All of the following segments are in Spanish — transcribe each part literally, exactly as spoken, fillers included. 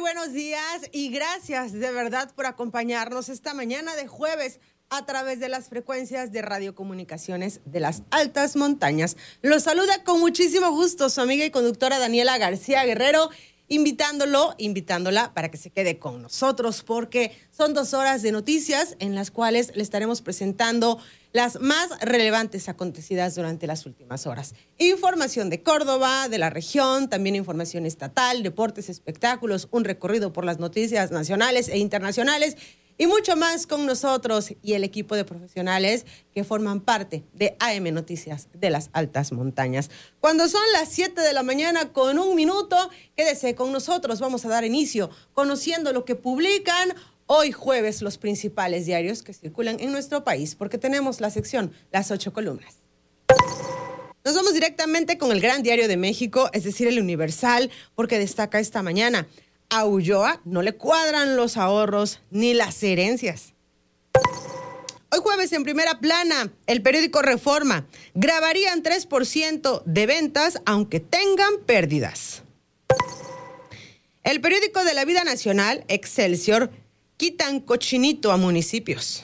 buenos días y gracias de verdad por acompañarnos esta mañana de jueves a través de las frecuencias de radiocomunicaciones de las altas montañas. Los saluda con muchísimo gusto su amiga y conductora Daniela García Guerrero, invitándolo, invitándola para que se quede con nosotros porque son dos horas de noticias en las cuales le estaremos presentando las más relevantes acontecidas durante las últimas horas. Información de Córdoba, de la región, también información estatal, deportes, espectáculos, un recorrido por las noticias nacionales e internacionales y mucho más con nosotros y el equipo de profesionales que forman parte de A M Noticias de las Altas Montañas. Cuando son las siete de la mañana con un minuto, quédese con nosotros. Vamos a dar inicio conociendo lo que publican hoy jueves los principales diarios que circulan en nuestro país, porque tenemos la sección Las Ocho Columnas. Nos vamos directamente con el Gran Diario de México, es decir, el Universal, porque destaca esta mañana: a Ulloa no le cuadran los ahorros ni las herencias. Hoy jueves en primera plana, el periódico Reforma: grabarían tres por ciento de ventas aunque tengan pérdidas. El periódico de la Vida Nacional, Excelsior: quitan cochinito a municipios.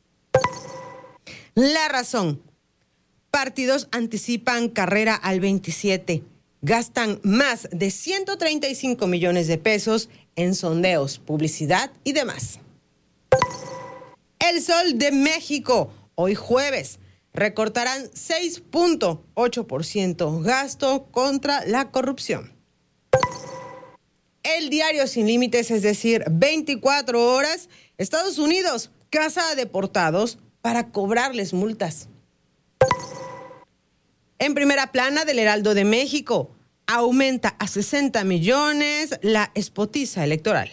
La Razón: partidos anticipan carrera al veintisiete. Gastan más de ciento treinta y cinco millones de pesos en sondeos, publicidad y demás. El Sol de México: hoy jueves, recortarán seis punto ocho por ciento gasto contra la corrupción. El Diario Sin Límites, es decir, veinticuatro horas, Estados Unidos caza a deportados para cobrarles multas. En primera plana del Heraldo de México: aumenta a sesenta millones la espotiza electoral.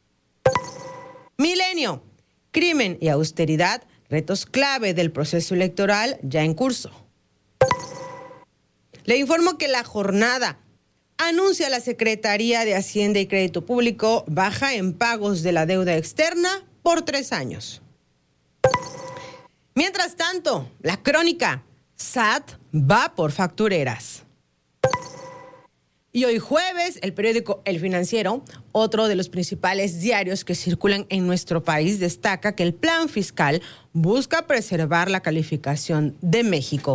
Milenio: crimen y austeridad, retos clave del proceso electoral ya en curso. Le informo que La Jornada: anuncia la Secretaría de Hacienda y Crédito Público baja en pagos de la deuda externa por tres años. Mientras tanto, La Crónica: S A T va por factureras. Y hoy jueves, el periódico El Financiero, otro de los principales diarios que circulan en nuestro país, destaca que el plan fiscal busca preservar la calificación de México.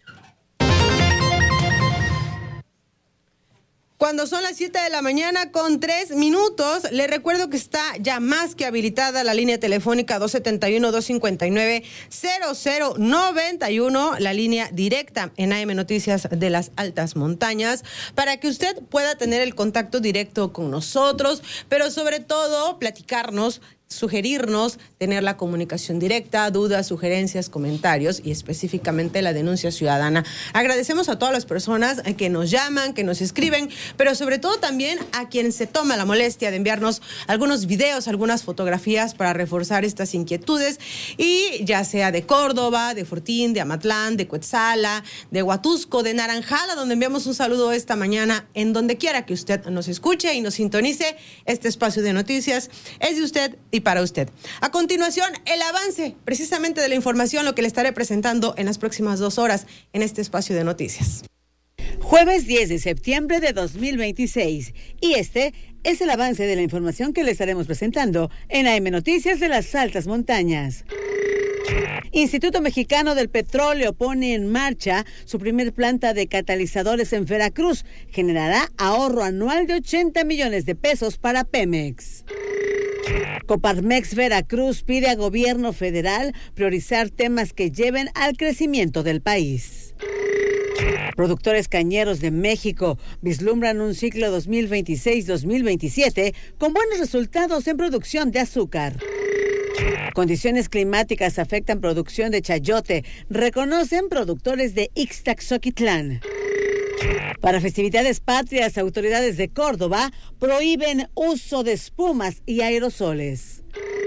Cuando son las siete de la mañana con tres minutos, le recuerdo que está ya más que habilitada la línea telefónica dos siete uno, dos cinco nueve, cero cero nueve uno, la línea directa en A M Noticias de las Altas Montañas, para que usted pueda tener el contacto directo con nosotros, pero sobre todo platicarnos, sugerirnos, tener la comunicación directa, dudas, sugerencias, comentarios y específicamente la denuncia ciudadana. Agradecemos a todas las personas que nos llaman, que nos escriben, pero sobre todo también a quien se toma la molestia de enviarnos algunos videos, algunas fotografías para reforzar estas inquietudes, y ya sea de Córdoba, de Fortín, de Amatlán, de Cuetzala, de Huatusco, de Naranjala, donde enviamos un saludo esta mañana. En donde quiera que usted nos escuche y nos sintonice, este espacio de noticias es de usted y para usted. A continuación, el avance precisamente de la información, lo que le estaré presentando en las próximas dos horas en este espacio de noticias. Jueves diez de septiembre de dos mil veintiséis, y este es el avance de la información que le estaremos presentando en A M Noticias de las Altas Montañas. Instituto Mexicano del Petróleo pone en marcha su primer planta de catalizadores en Veracruz. Generará ahorro anual de ochenta millones de pesos para Pemex. Coparmex Veracruz pide a gobierno federal priorizar temas que lleven al crecimiento del país. Productores cañeros de México vislumbran un ciclo dos mil veintiséis dos mil veintisiete con buenos resultados en producción de azúcar. Condiciones climáticas afectan producción de chayote, reconocen productores de Ixtaxoquitlán. Para festividades patrias, autoridades de Córdoba prohíben uso de espumas y aerosoles.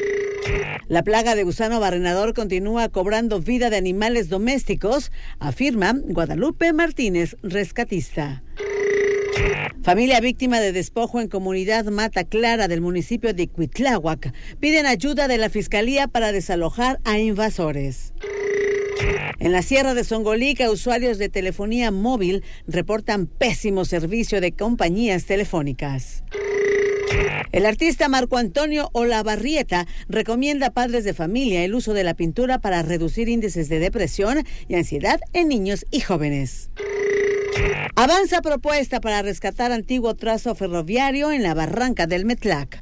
La plaga de gusano barrenador continúa cobrando vida de animales domésticos, afirma Guadalupe Martínez, rescatista. Familia víctima de despojo en comunidad Mata Clara del municipio de Cuitláhuac piden ayuda de la Fiscalía para desalojar a invasores. En la Sierra de Songolica, usuarios de telefonía móvil reportan pésimo servicio de compañías telefónicas. El artista Marco Antonio Olavarrieta recomienda a padres de familia el uso de la pintura para reducir índices de depresión y ansiedad en niños y jóvenes. Avanza propuesta para rescatar antiguo trazo ferroviario en la barranca del Metlac.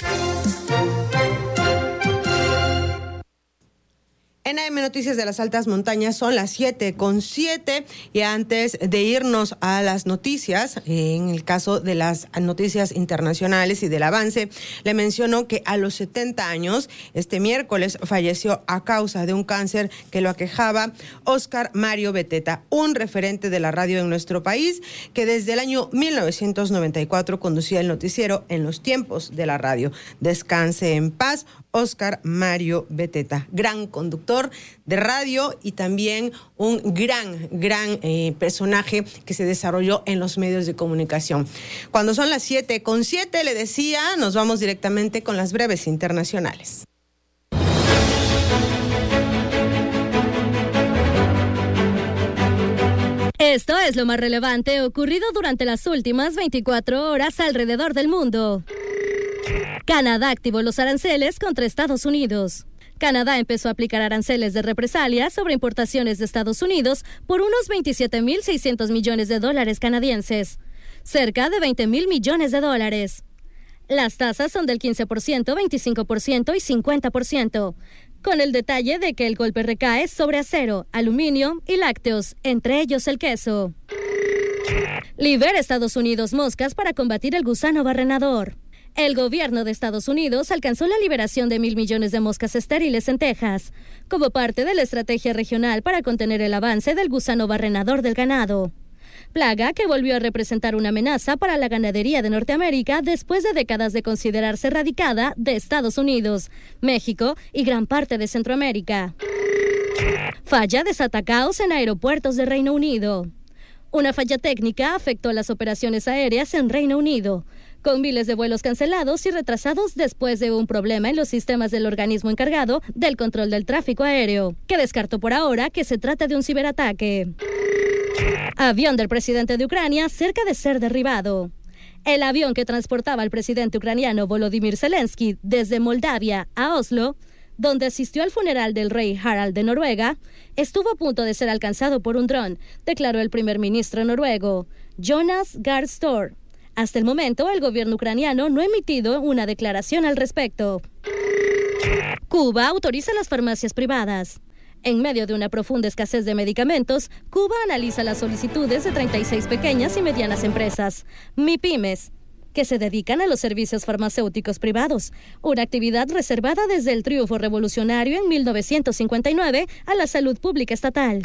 En A M Noticias de las Altas Montañas son las siete con siete y antes de irnos a las noticias, en el caso de las noticias internacionales y del avance, le menciono que a los setenta años, este miércoles, falleció a causa de un cáncer que lo aquejaba Óscar Mario Beteta, un referente de la radio en nuestro país que desde el año mil novecientos noventa y cuatro conducía el noticiero en los tiempos de la radio. Descanse en paz, Óscar Mario Beteta, gran conductor de radio y también un gran, gran eh, personaje que se desarrolló en los medios de comunicación. Cuando son las siete con siete, le decía, nos vamos directamente con las breves internacionales. Esto es lo más relevante ocurrido durante las últimas veinticuatro horas alrededor del mundo. Canadá activó los aranceles contra Estados Unidos. Canadá empezó a aplicar aranceles de represalia sobre importaciones de Estados Unidos por unos veintisiete mil seiscientos millones de dólares canadienses, cerca de veinte mil millones de dólares. Las tasas son del quince por ciento, veinticinco por ciento y cincuenta por ciento, con el detalle de que el golpe recae sobre acero, aluminio y lácteos, entre ellos el queso. Libera Estados Unidos moscas para combatir el gusano barrenador. El gobierno de Estados Unidos alcanzó la liberación de mil millones de moscas estériles en Texas, como parte de la estrategia regional para contener el avance del gusano barrenador del ganado. Plaga que volvió a representar una amenaza para la ganadería de Norteamérica después de décadas de considerarse erradicada de Estados Unidos, México y gran parte de Centroamérica. Falla desata caos en aeropuertos de Reino Unido. Una falla técnica afectó las operaciones aéreas en Reino Unido, con miles de vuelos cancelados y retrasados después de un problema en los sistemas del organismo encargado del control del tráfico aéreo, que descartó por ahora que se trata de un ciberataque. Avión del presidente de Ucrania cerca de ser derribado. El avión que transportaba al presidente ucraniano Volodymyr Zelensky desde Moldavia a Oslo, donde asistió al funeral del rey Harald de Noruega, estuvo a punto de ser alcanzado por un dron, declaró el primer ministro noruego, Jonas Gahr Støre. Hasta el momento, el gobierno ucraniano no ha emitido una declaración al respecto. Cuba autoriza las farmacias privadas. En medio de una profunda escasez de medicamentos, Cuba analiza las solicitudes de treinta y seis pequeñas y medianas empresas, MIPYMES, que se dedican a los servicios farmacéuticos privados, una actividad reservada desde el triunfo revolucionario en mil novecientos cincuenta y nueve a la salud pública estatal.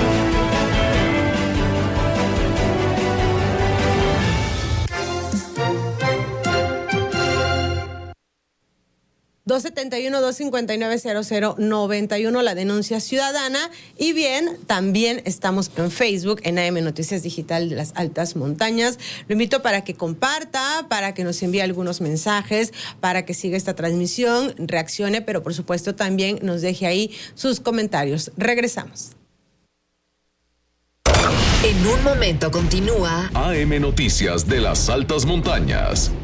dos setenta y uno, dos cincuenta y nueve, cero cero noventa y uno, la denuncia ciudadana. Y bien, también estamos en Facebook, en A M Noticias Digital de las Altas Montañas. Lo invito para que comparta, para que nos envíe algunos mensajes, para que siga esta transmisión, reaccione, pero por supuesto también nos deje ahí sus comentarios. Regresamos. En un momento continúa A M Noticias de las Altas Montañas.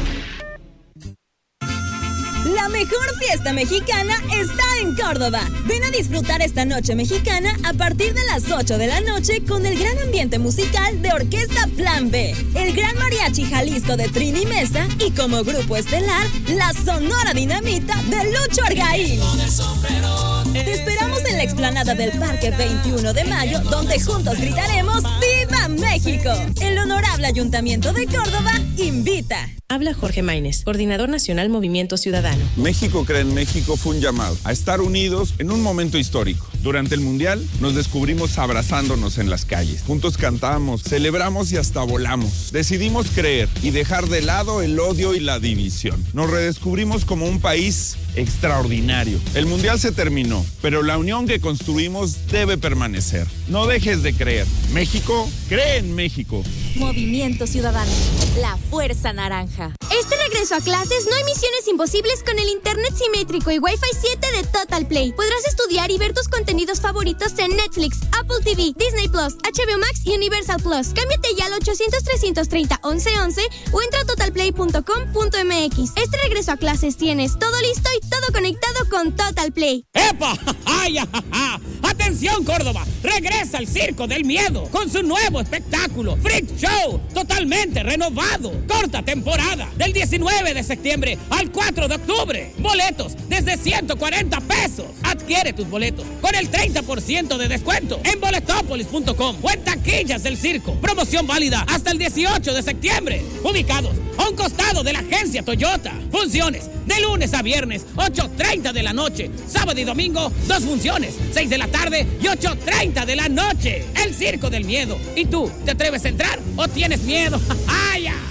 La mejor fiesta mexicana está en Córdoba. Ven a disfrutar esta noche mexicana a partir de las ocho de la noche con el gran ambiente musical de Orquesta Plan B, el Gran Mariachi Jalisco de Trini Mesa y como grupo estelar, la Sonora Dinamita de Lucho Argaín. Te esperamos en la explanada del Parque veintiuno de mayo, donde juntos gritaremos ¡Viva México! El honorable Ayuntamiento de Córdoba invita. Habla Jorge Maínez, Coordinador Nacional Movimiento Ciudadano. México Crea en México fue un llamado a estar unidos en un momento histórico. Durante el Mundial nos descubrimos abrazándonos en las calles. Juntos cantamos, celebramos y hasta volamos. Decidimos creer y dejar de lado el odio y la división. Nos redescubrimos como un país extraordinario. El Mundial se terminó, pero la unión que construimos debe permanecer. No dejes de creer. México, cree en México. Movimiento Ciudadano, la fuerza naranja. Este regreso a clases no hay misiones imposibles con el internet simétrico y Wi-Fi siete de Total Play. Podrás estudiar y ver tus contenidos favoritos en Netflix, Apple T V, Disney Plus, H B O Max y Universal Plus. Cámbiate ya al ochocientos, trescientos treinta, once once o entra a total play punto com punto m x. Este regreso a clases tienes todo listo y todo conectado con Total Play. ¡Epa! ¡Ay, ja, ja! ¡Atención, Córdoba! Regresa el Circo del Miedo con su nuevo espectáculo, Freak Show, totalmente renovado. Corta temporada, del diecinueve de septiembre al cuatro de octubre. Boletos desde ciento cuarenta pesos. Adquiere tus boletos con el treinta por ciento de descuento en boletopolis punto com o en taquillas del circo. Promoción válida hasta el dieciocho de septiembre. Ubicados a un costado de la agencia Toyota. Funciones de lunes a viernes, ocho treinta de la noche. Sábado y domingo, dos funciones, seis de la tarde y ocho treinta de la noche. El Circo del Miedo. ¿Y tú, te atreves a entrar o tienes miedo? ¡Ay, ya!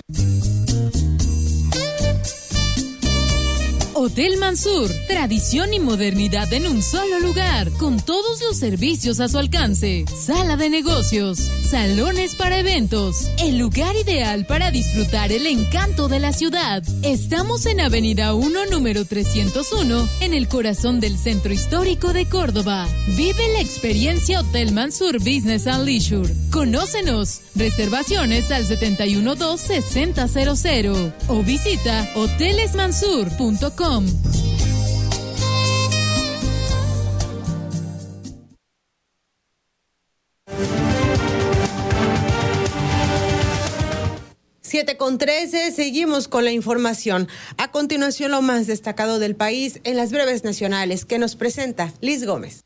Hotel Mansur, tradición y modernidad en un solo lugar, con todos los servicios a su alcance. Sala de negocios, salones para eventos, el lugar ideal para disfrutar el encanto de la ciudad. Estamos en Avenida uno, número trescientos uno, en el corazón del centro histórico de Córdoba. Vive la experiencia Hotel Mansur Business and Leisure. Conócenos. Reservaciones al setenta y uno dos, sesenta cero cero o visita hoteles mansur punto com. siete con trece, seguimos con la información. A continuación, lo más destacado del país en las breves nacionales que nos presenta Liz Gómez.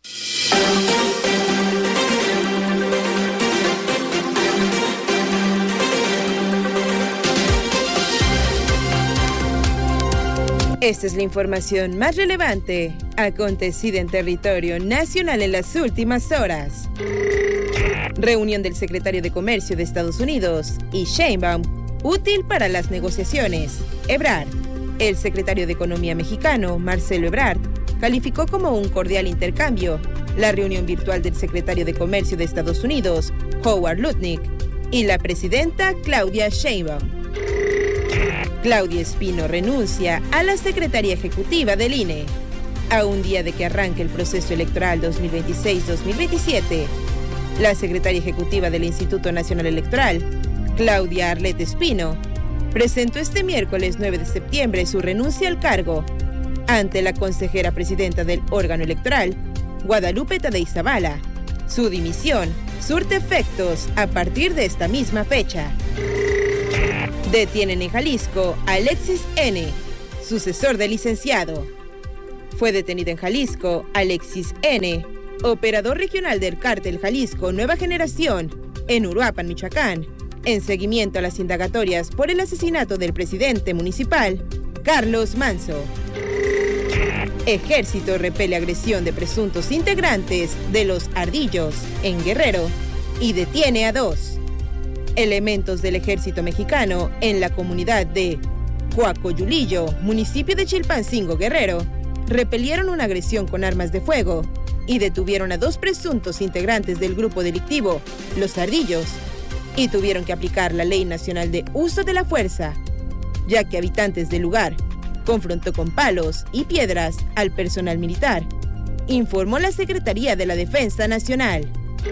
Esta es la información más relevante acontecida en territorio nacional en las últimas horas. Reunión del secretario de Comercio de Estados Unidos y Sheinbaum, útil para las negociaciones. Ebrard, el secretario de Economía mexicano, Marcelo Ebrard, calificó como un cordial intercambio la reunión virtual del secretario de Comercio de Estados Unidos, Howard Lutnick, y la presidenta Claudia Sheinbaum. Claudia Espino renuncia a la Secretaría Ejecutiva del I N E. A un día de que arranque el proceso electoral dos mil veintiséis dos mil veintisiete, la Secretaria Ejecutiva del Instituto Nacional Electoral, Claudia Arlette Espino, presentó este miércoles nueve de septiembre su renuncia al cargo ante la consejera presidenta del órgano electoral, Guadalupe Tadei Zavala. Su dimisión surte efectos a partir de esta misma fecha. Detienen en Jalisco a Alexis N., sucesor del licenciado. Fue detenido en Jalisco Alexis N., operador regional del cártel Jalisco Nueva Generación, en Uruapan, Michoacán, en seguimiento a las indagatorias por el asesinato del presidente municipal, Carlos Manso. Ejército repele agresión de presuntos integrantes de los Ardillos en Guerrero y detiene a dos. Elementos del ejército mexicano en la comunidad de Coacoyulillo, municipio de Chilpancingo, Guerrero, repelieron una agresión con armas de fuego y detuvieron a dos presuntos integrantes del grupo delictivo, los Ardillos, y tuvieron que aplicar la Ley Nacional de Uso de la Fuerza, ya que habitantes del lugar confrontó con palos y piedras al personal militar, informó la Secretaría de la Defensa Nacional.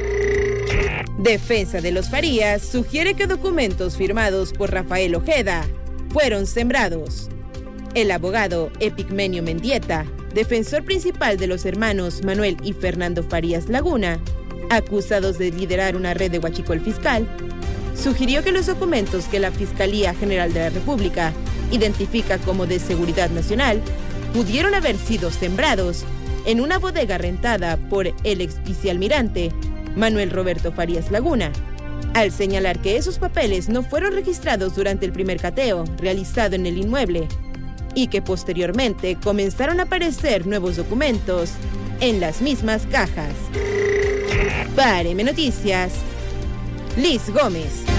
Defensa de los Farías sugiere que documentos firmados por Rafael Ojeda fueron sembrados. El abogado Epigmenio Mendieta, defensor principal de los hermanos Manuel y Fernando Farías Laguna, acusados de liderar una red de huachicol fiscal, sugirió que los documentos que la Fiscalía General de la República identifica como de seguridad nacional pudieron haber sido sembrados en una bodega rentada por el ex vicealmirante Manuel Roberto Farías Laguna, al señalar que esos papeles no fueron registrados durante el primer cateo realizado en el inmueble y que posteriormente comenzaron a aparecer nuevos documentos en las mismas cajas. Para M Noticias, Liz Gómez.